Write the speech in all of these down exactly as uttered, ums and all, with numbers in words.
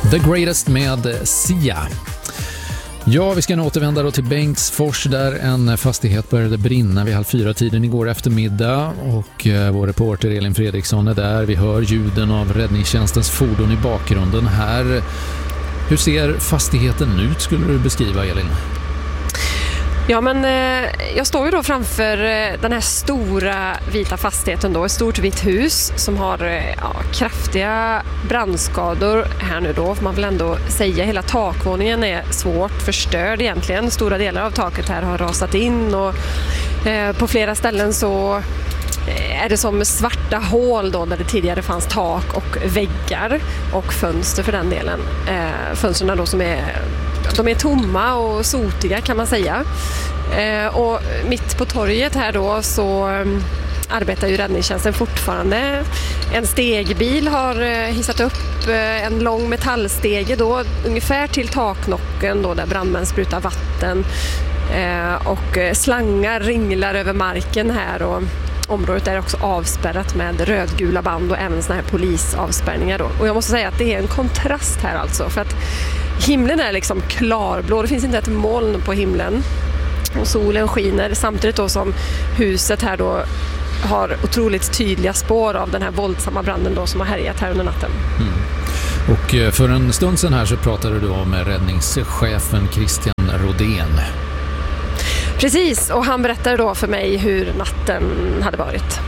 The Greatest med Sia. Ja, vi ska nu återvända då till Bengtsfors där en fastighet började brinna vid halv fyra tiden igår eftermiddag och eh, vår reporter Elin Fredriksson är där. Vi hör ljuden av räddningstjänstens fordon i bakgrunden här. Hur ser fastigheten ut skulle du beskriva, Elin? Ja, men eh, jag står ju då framför eh, den här stora vita fastigheten då, ett stort vitt hus som har eh, ja, kraftiga brandskador här nu då, för man vill ändå säga hela takvåningen är svårt förstörd egentligen. Stora delar av taket här har rasat in och eh, på flera ställen så är det som svarta hål då där det tidigare fanns tak och väggar och fönster för den delen. Eh, fönsterna då som är De är tomma och sotiga kan man säga. Eh, och mitt på torget här då så um, arbetar ju räddningstjänsten fortfarande. En stegbil har uh, hissat upp uh, en lång metallstege då ungefär till taknocken då där brandmän sprutar vatten. Eh, och uh, slangar ringlar över marken här och området är också avspärrat med rödgula band och även såna här polisavspärrningar då. Och jag måste säga att det är en kontrast här alltså, för att himlen är liksom klarblå, det finns inte ett moln på himlen och solen skiner samtidigt då som huset här då har otroligt tydliga spår av den här våldsamma branden då som har härjat här under natten. Mm. Och för en stund sedan här så pratade du om räddningschefen Christian Rodén. Precis, och han berättade då för mig hur natten hade varit.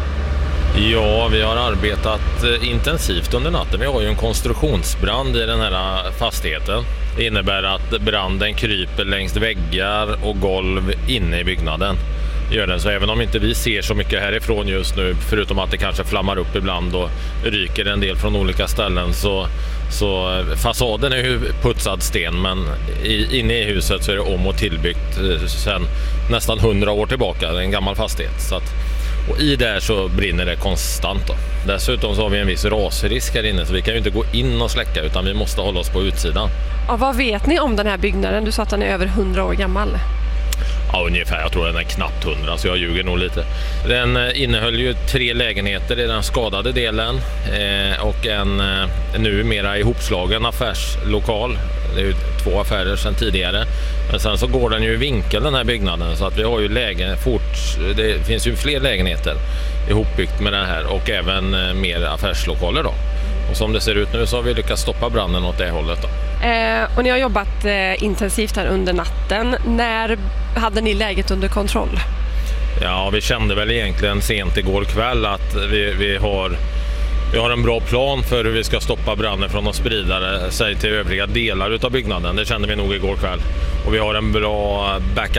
Ja, vi har arbetat intensivt under natten. Vi har ju en konstruktionsbrand i den här fastigheten. Det innebär att branden kryper längs väggar och golv inne i byggnaden. Gör den. Så även om inte vi ser så mycket härifrån just nu, förutom att det kanske flammar upp ibland och ryker en del från olika ställen, så, så fasaden är ju putsad sten, men i, inne i huset så är det om- och tillbyggt sedan nästan hundra år tillbaka. Det är en gammal fastighet. Så att, och i där så brinner det konstant då. Dessutom så har vi en viss rasrisk här inne, så vi kan ju inte gå in och släcka utan vi måste hålla oss på utsidan. Ja, vad vet ni om den här byggnaden? Du sa att den är över hundra år gammal. Ja, ungefär. Jag tror den är knappt hundra, så jag ljuger nog lite. Den innehöll ju tre lägenheter i den skadade delen eh, och en eh, numera ihopslagen affärslokal. Det är ju två affärer sedan tidigare. Men sen så går den ju i vinkel den här byggnaden, så att vi har ju lägen, fort, det finns ju fler lägenheter ihopbyggt med den här och även eh, mer affärslokaler då. Och som det ser ut nu så har vi lyckats stoppa branden åt det hållet då. Eh, och ni har jobbat eh, intensivt här under natten. När hade ni läget under kontroll? Ja, vi kände väl egentligen sent igår kväll att vi, vi, har, vi har en bra plan för hur vi ska stoppa branden från att sprida sig till övriga delar utav byggnaden. Det kände vi nog igår kväll. Och vi har en bra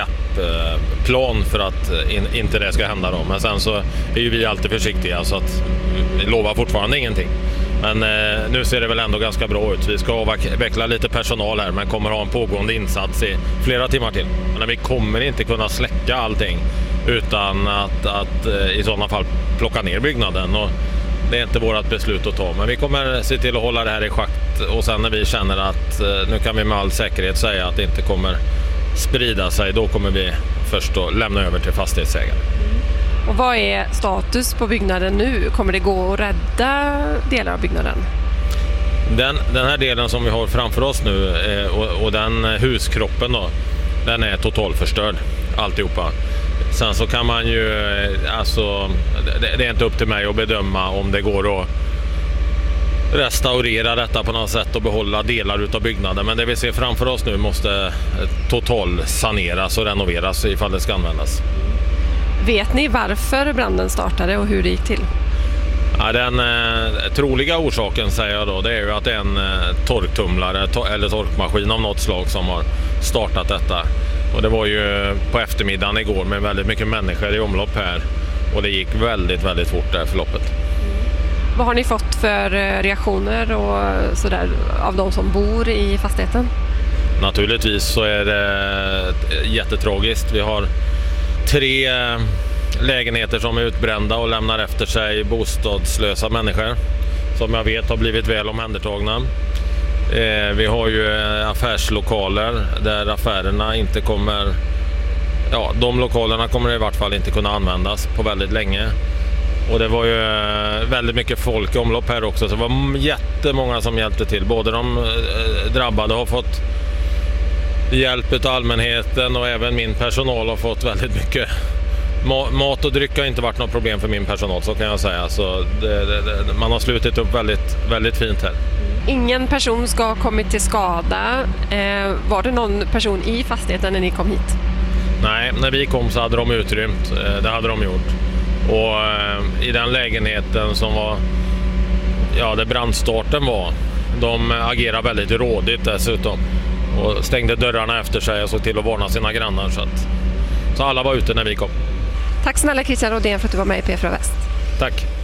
backup-plan för att in, inte det ska hända då. Men sen så är ju vi alltid försiktiga, så att vi lovar fortfarande ingenting. Men eh, nu ser det väl ändå ganska bra ut. Vi ska avveckla lite personal här, men kommer ha en pågående insats i flera timmar till. Men vi kommer inte kunna släcka allting utan att, att eh, i sådana fall plocka ner byggnaden. Och det är inte vårt beslut att ta, men vi kommer se till att hålla det här i schakt. Och sen när vi känner att eh, nu kan vi med all säkerhet säga att det inte kommer sprida sig, då kommer vi först att lämna över till fastighetsägaren. Och vad är status på byggnaden nu? Kommer det gå att rädda delar av byggnaden? Den, den här delen som vi har framför oss nu eh, och, och den huskroppen då, den är totalförstörd, alltihopa. Sen så kan man ju, eh, alltså, det, det är inte upp till mig att bedöma om det går att restaurera detta på något sätt och behålla delar utav byggnaden. Men det vi ser framför oss nu måste total saneras och renoveras ifall det ska användas. Vet ni varför branden startade och hur det gick till? Ja, den eh, troliga orsaken säger jag då, det är ju att det är en eh, torktumlare to- eller torkmaskin av något slag som har startat detta. Och det var ju på eftermiddagen igår med väldigt mycket människor i omlopp här. Och det gick väldigt, väldigt fort där förloppet. Mm. Vad har ni fått för reaktioner och sådär av de som bor i fastigheten? Naturligtvis så är det jättetragiskt. Vi har tre lägenheter som är utbrända och lämnar efter sig bostadslösa människor som jag vet har blivit väl omhändertagna. Eh, vi har ju affärslokaler där affärerna inte kommer, ja, de lokalerna kommer i vart fall inte kunna användas på väldigt länge. Och det var ju väldigt mycket folk i omlopp här också, så det var jättemånga som hjälpte till. Både de drabbade har fått hjälp av allmänheten och även min personal har fått väldigt mycket. Mat och dryck har inte varit något problem för min personal, så kan jag säga. Så det, det, det, man har slutit upp väldigt, väldigt fint här. Ingen person ska ha kommit till skada. Eh, var det någon person i fastigheten när ni kom hit? Nej, när vi kom så hade de utrymt. Det hade de gjort. Och eh, i den lägenheten som var, ja, där brandstarten var, de agerade väldigt rådigt dessutom. Och stängde dörrarna efter sig och såg till att varna sina grannar. Så, att, så alla var ute när vi kom. Tack snälla Christian Rodén för att du var med i P fyra Väst. Tack.